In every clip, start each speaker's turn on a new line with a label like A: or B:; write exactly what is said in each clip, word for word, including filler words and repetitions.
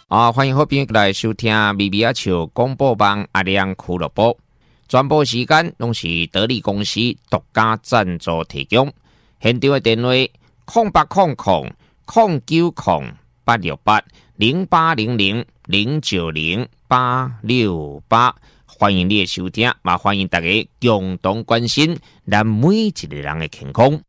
A: 啊，欢迎好朋友来收听咪咪啊笑广播网阿亮俱乐部，全部时间拢是得力公司独家赞助提供。现场的电话：空八空空空九空八六八零八零零零九零八六八。欢迎你的收听，嘛欢迎大家共同关心咱每一个人的健康。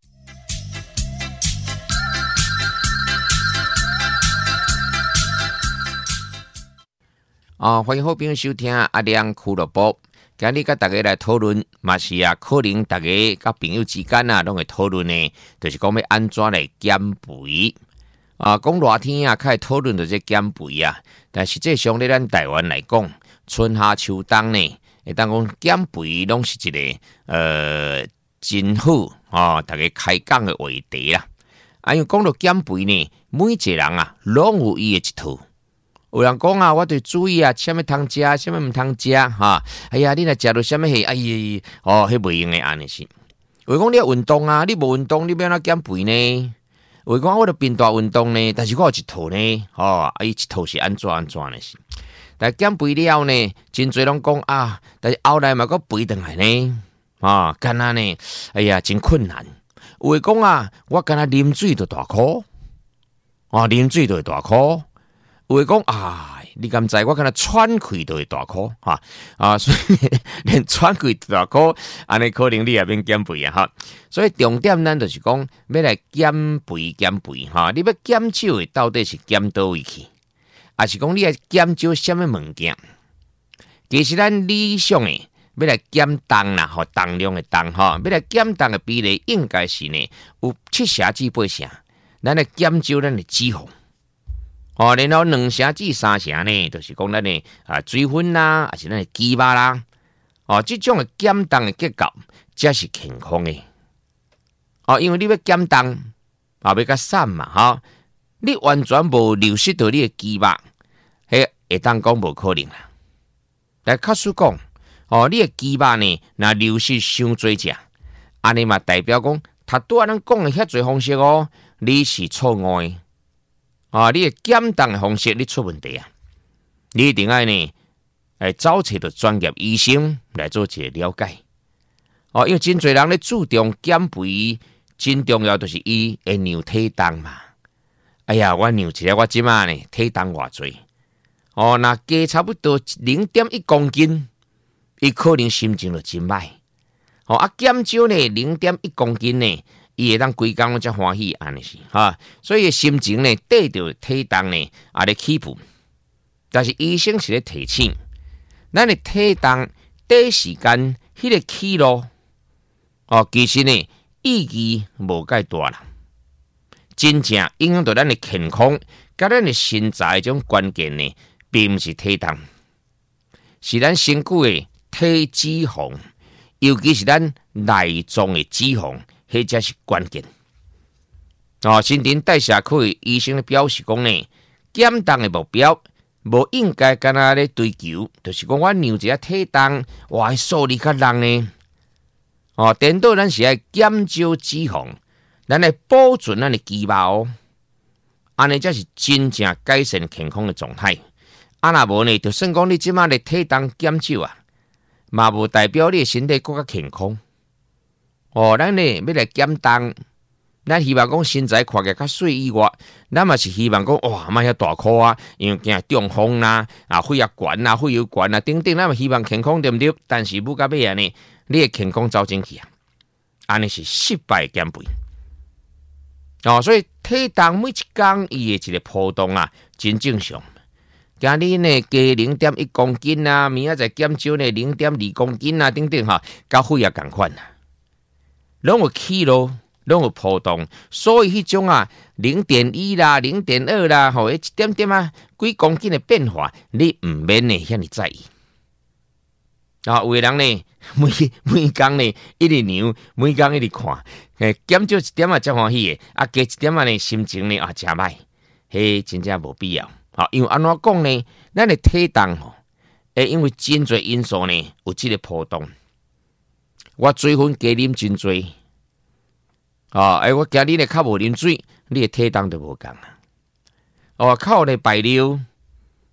A: 啊，欢迎好朋友收听阿亮俱乐部。今日跟大家来讨论，嘛是啊，可能大家甲朋友之间啊，拢会讨论呢，就是讲要安怎来减肥啊。讲热天啊，开始讨论到这减肥啊，但实际上咧，咱台湾来讲，春夏秋冬呢，会当讲减肥拢是一个呃真好啊，大家开讲的话题啦。啊，因为讲到减肥呢，每一个人啊，拢有伊的一套。有人讲啊，我得注意啊，什么通食，什么唔通食哈。哎呀，你若食到什么嘿，哎呀，哦，迄袂用的安尼是。有讲你要运动啊，你无运动，你要哪减肥呢？有讲我得变大运动呢，但是我有一套呢，哦，啊，伊一套是安怎安怎的是。但减肥了呢，真侪拢讲啊，但是后来嘛，佫肥转来呢，啊，干那呢？哎呀，真困难。有诶讲啊，我干那啉水都大箍，啊，啉水都会大箍。有会讲啊，你敢知我敢若喘气都会大箍哈啊，所以连喘气都大箍，安尼可能你也免减肥啊哈。所以重点咱就是讲要来减肥减肥哈，你要减少的到底是减倒位去，还是讲你要减少什么物件？其实咱理想的要来减重啦，吼重量的重哈，要来减重的比例应该是呢有七成至八成，咱来减少咱的脂肪。哦，然后两成至三成呢，就是讲咱的啊水分啦，还是咱的肌肉啦。哦，这种的减重的结构才是健康的。哦，因为你要减重，啊要甲瘦嘛，哈，你完全无流失到你的肌肉，迄会当讲无可能啦。但确实讲，哦，你的肌肉呢，若流失伤多只，安尼嘛代表讲，他拄仔咱讲的遐侪方式哦，你是错误的。啊！你的减重的方式你出问题啊！你一定要呢，来找找到专业医生来做一个了解。哦，因为真侪人咧注重减肥，真重要就是伊会量体重嘛。哎呀，我量一下，我即马呢体重偌济？哦，那加差不多零点一公斤，伊可能心情就真歹。哦，啊减少呢零点一公斤呢？伊会当规工拢遮欢喜安尼是哈，所以心情呢对着体重呢也咧起伏，但是医生是咧提醒，咱的体重短时间迄个起落，哦，其实呢意义无介大啦，真正影响到咱的健康，甲咱的身材种关键呢，并毋是体重，是咱身躯的体脂肪，尤其是咱内脏的脂肪。迄才是关键。哦，新陈代谢科医生表示讲呢，减重的目标无应该干那咧追求，就是讲我量一下体重，哇，数字较重呢。哦，颠倒咱是爱减少脂肪，咱来保存咱的肌肉，安尼才是真正改善健康的状态。啊，若无呢，就算讲你即马的体重减少啊，嘛无代表你的身体更加健康。哦，咱呢要来减重，咱希望讲身材看起来较水以外，咱嘛是希望讲哇，莫遐大箍啊，因为惊中风啦、啊血压悬啦、血油悬啦等等，咱嘛希望健康对不对？但是不到尾啊呢，你的健康走进去啊，安尼是失败减肥。哦，所以体重每一天伊的一个波动啊，真正常。今日呢加零点一公斤啊，明仔再减少呢零点二公斤啊，等等哈，甲血压共款啊。拢有起落，拢有波动，所以迄种啊零点一啦、零点二啦，吼，一点点啊几公斤的变化，你毋免呢遐尼在意。啊，有的人呢，每每工呢一直量，每工一直看，诶，减少一点啊，才欢喜的，啊，加一点啊呢，心情呢啊真歹，迄真正无必要。好，因为安怎讲呢，咱的体重吼，诶，因为真侪因素呢有即个波动。我水分加啉真多，哦，哎，我今日呢较无啉水，你的体重就无共啊。哦，靠咧排尿，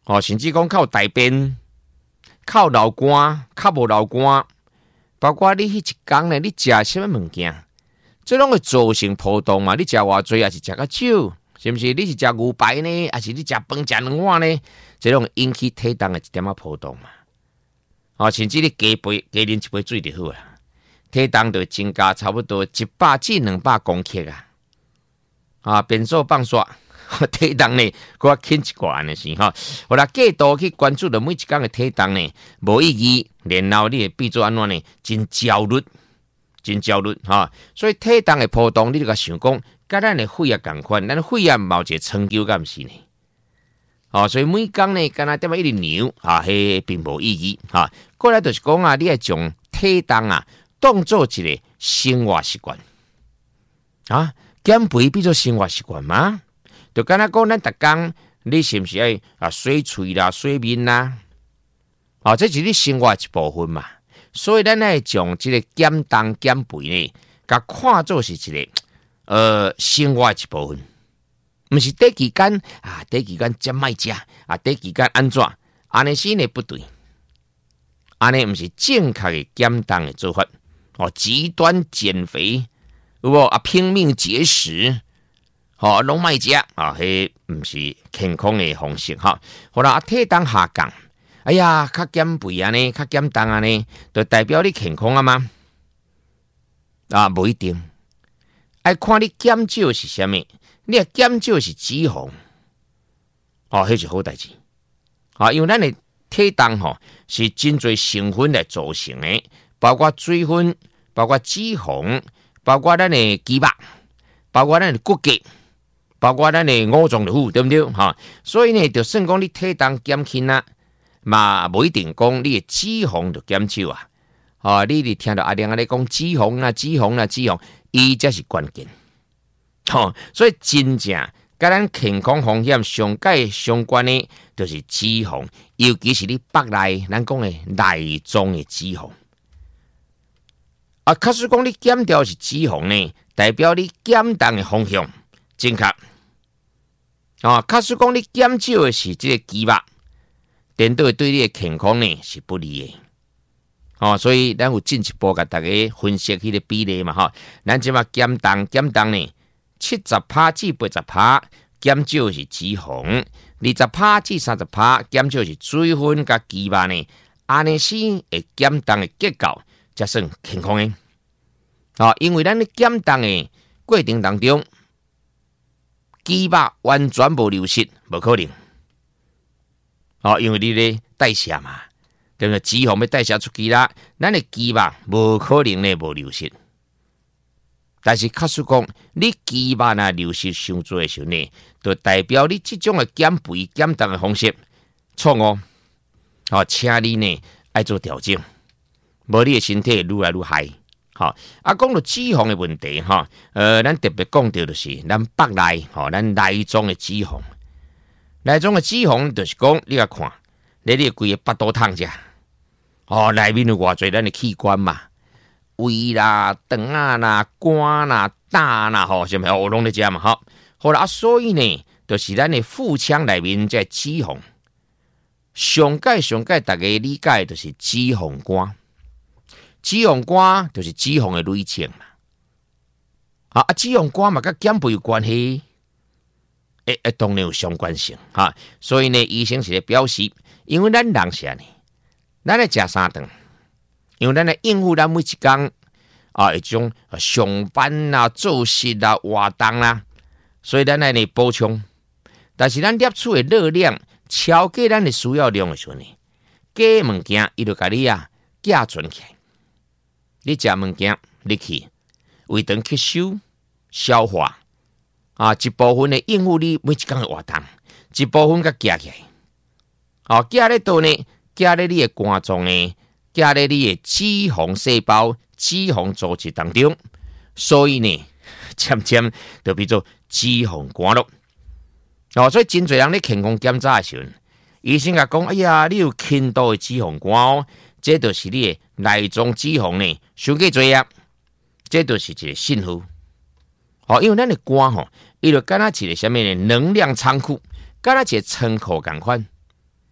A: 哦，甚至讲靠大便、靠流汗、靠无流汗，包括你迄一工呢，你食什么物件，这拢会造成波动嘛？你食偌济，还是食较少？是不是？你是食牛排呢，还是你食饭食两碗呢？这种引起体重的一点仔波动嘛。哦，甚至你加杯加啉一杯水就好啦，体重就增加差不多一百至两百公克啊！啊，变数放煞，体重呢，搁较轻一寡安尼是吼。好啦，过度去关注着每一工的体重呢，无意义，然后你会变做安怎呢？真焦虑，真焦虑哈。所以体重的波动，你就甲想讲，甲咱的血压共款，咱血压嘛有一个成就感是呢。哦，所以每工呢，敢若点仔一直牛啊，迄并无意义哈。过来就是讲啊，你要将体重啊当做一个生活习惯啊，减肥变做生活习惯嘛。就敢若讲咱逐工，你是毋是爱啊洗喙啦、洗面啦？哦，这是你生活一部分嘛。所以咱爱将这个减重减肥呢，甲看作是一个呃生活一部分。毋是短期间啊，短期间真卖食啊，短期间安怎？安尼是呢不对，安尼毋是正确的减重的做法。哦，极端减肥，有无啊？拼命节食，哦，拢卖食啊，迄毋是健康的方式哈。好啦，啊，体重下降，哎呀，较减肥安尼，较减重安尼，就代表你健康啊吗？啊，无一定，爱看你减少是啥物。你啊减少是脂肪，哦，迄是好代志。啊，因为咱的体重吼是真侪成分来组成的，包括水分，包括脂肪，包括咱的肌肉，包括咱的骨骼，包括咱的五脏六腑，对不对？哈，所以呢，就算讲你体重减轻啦，嘛无一定讲你的脂肪就减少啊。哦，你哋听到阿亮阿咧讲脂肪啊、脂肪啊、脂肪，伊才是关键。哦，所以真正甲咱健康风险上界相关的，就是脂肪，尤其是你腹内咱讲的内脏的脂肪。啊，假使讲你减掉是脂肪呢，代表你减重的方向正确。啊，假使讲你减少的是这个肌肉，颠倒对你的健康呢是不利的。哦，所以咱有进一步甲大家分析迄个比例嘛，哈，咱即马减重减重呢。七十趴至八十趴减少是脂肪，二十趴至三十趴减少是水分甲肌肉呢。安尼是会减重的结构才算健康的。啊、哦，因为咱咧减重的过程当中，肌肉完全无流失，无可能。哦，因为你咧代谢嘛，对不对？脂肪要代谢出去啦，咱的肌肉无可能咧无流失。但是，假使讲你肌肉啊流失伤多的时候呢，就代表你这种的减肥减重的方式错误。好、哦，请你呢爱做调整，无你的身体愈来愈害。好、哦，啊，讲到脂肪的问题哈、哦，呃，咱特别讲到就是咱腹内，吼、哦，咱内脏的脂肪，内脏的脂肪就是讲你来看，你你规个腹肚痛者，哦，内面有偌侪咱的器官嘛。胃啦、肠啊啦、肝啦、胆啦，吼，是咪哦，拢咧食嘛，吼，好啦，所以呢，就是咱的腹腔内面即脂肪，上界上界，大家理解就是脂肪肝，脂肪肝就是脂肪的累积嘛，啊，脂肪肝嘛，甲减肥有关系，诶诶，当然有相关性哈，所以呢，医生是咧表示，因为咱人是安尼，咱咧食三顿。因为咱来应付咱每一工啊，一种上班啊、做事啊、活动啦，所以咱来呢补充。但是咱摄取的热量超过咱的需要量的时候呢，加物件伊就甲你啊寄存起来。你食物件，你去胃肠吸收、消化啊，一部分的应付你每一工的活动，一部分甲寄起来。哦，寄咧倒呢，寄咧你的肝脏呢。加在你的脂肪细胞、脂肪组织当中，所以呢，渐渐就变做脂肪肝咯。哦，所以真侪人咧健康检查的时候，医生甲讲：哎呀，你有轻度的脂肪肝哦，这就是你的内脏脂肪呢，伤过侪啊，这就是一个信号。哦，因为咱的肝吼，伊就敢若一个什么呢？能量仓库，敢若一个仓库共款。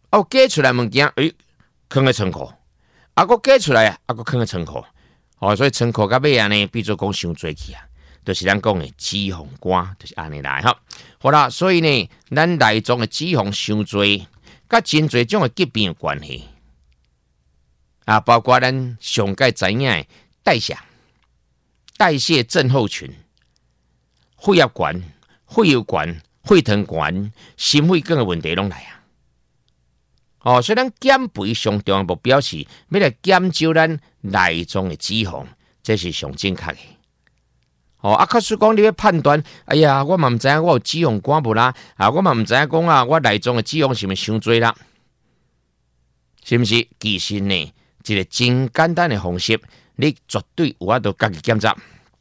A: 哦，加出来物件，诶，放喺仓库，啊，个加出来啊，啊，个放喺仓库，哦，所以仓库甲尾啊呢，比做讲伤济去啊，就是咱讲的脂肪肝，就是安尼来哈。好啦，所以呢，咱内脏的脂肪伤济，甲真济种的疾病有关系啊，包括咱上界知影的代谢、代谢症候群、血压高、血油高、血糖高、心血管的问题拢来啊。哦，所以咱减肥上重要目标是要来减少咱内脏的脂肪，这是上正确的。哦，啊，假使讲你要判断，哎呀，我嘛唔知影我有脂肪肝无啦，啊，我嘛唔知影讲啊，我内脏的脂肪是毋是伤多啦？是毋是？其实呢，一个真简单的方式，你绝对有法度家己检查。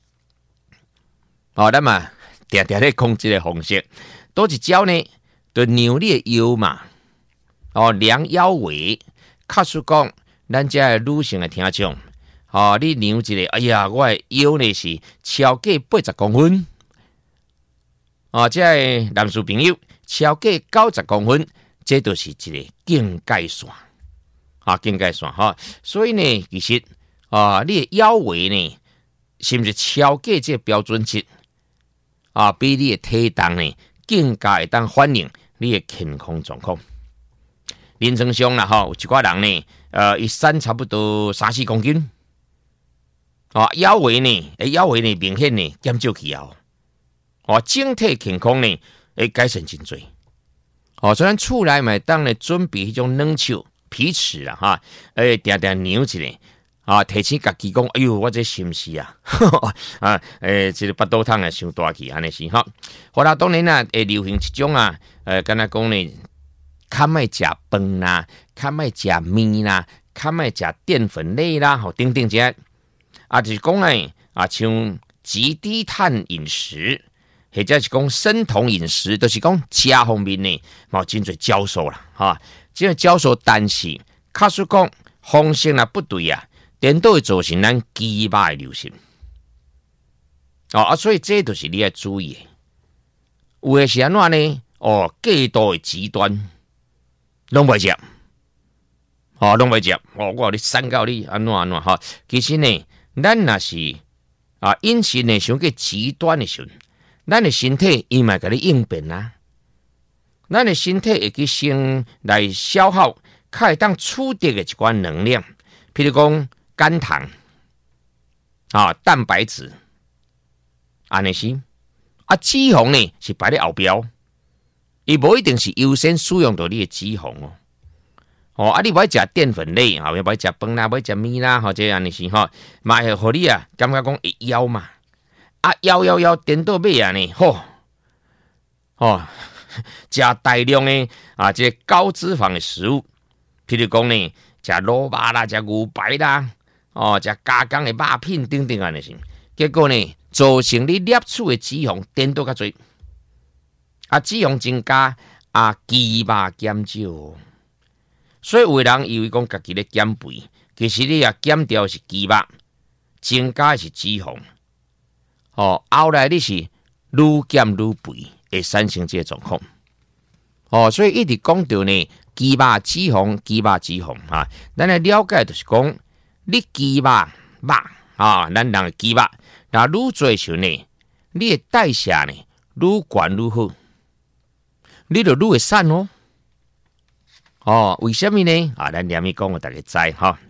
A: 哦，咱嘛定定咧讲这个方式，多一招呢，就量你的腰嘛。哦，量腰围，假使讲，咱这女性的听众，哦，你量一个，哎呀，我的腰呢是超过八十公分，哦，这男士朋友超过九十公分，这就是一个境界线，啊，境界线哈。所以呢，其实啊，你的腰围呢，是不是超过这个标准值？啊，比你的体重呢，更加会当反映你的健康状况。临床上啦，吼，有一寡人呢，呃，一身差不多三四公斤，哦，腰围呢，诶，腰围呢明显呢减少去啊，哦，整体健康呢会改善真多，哦，所以咱厝内嘛当咧准备迄种冷手皮尺啦，哈，诶，定定量一下，啊，提醒家己讲，哎呦，我这是毋是啊？啊，诶，这个巴肚汤啊，伤大去，安尼是哈。好啦，当然啦，会流行一种啊，呃，敢若讲呢。较莫食饭啦，较莫食面啦，较莫食淀粉类啦，吼，等等这啊，就是讲呢，啊，像极低碳饮食，或者是讲生酮饮食，都、就是讲食方面呢，冇真侪教授啦，哈，即个教授，但是，假使讲方式啊不对啊，颠倒会造成咱鸡肉的流行，哦啊，所以这都是你要注意的。有的是安怎呢？哦，过度的极端。拢袂食，哦，拢袂食，哦，我你三告你安怎安怎哈？其实呢，咱若是啊饮食呢上个极端的时候，咱的身体伊嘛甲你应变啦，咱的身体会去先来消耗，较会当储得的一寡能量，譬如讲肝糖啊、蛋白质，安尼是啊，脂肪呢是摆咧后标。伊无一定是优先使用到你的脂肪哦，哦啊！你不爱食淀粉类啊，不爱食饭啦，不爱食面啦，或者安尼是吼，嘛会互你啊，感觉讲会枵嘛，啊枵枵枵颠倒尾啊呢，吼，哦，食大量的啊，这高脂肪的食物，譬如讲呢，食卤肉啦，食牛排啦，哦，食加工的肉片等等安尼是，结果呢，造成你摄取的脂肪颠倒较侪。啊，脂肪增加，啊，肌肉减少，所以有的人以为讲家己咧减肥，其实你啊减掉是肌肉，增加是脂肪，哦，后来你是愈减愈肥，会产生这个状况，哦，所以一直讲到呢，肌肉脂肪，肌肉脂肪啊，咱来了解就是讲，你肌肉肉啊，咱人的肌肉，那愈做时呢，你的代谢呢愈悬愈好。你就愈会瘦哦，哦，为什么呢？啊，咱连咪讲，我大家知哈。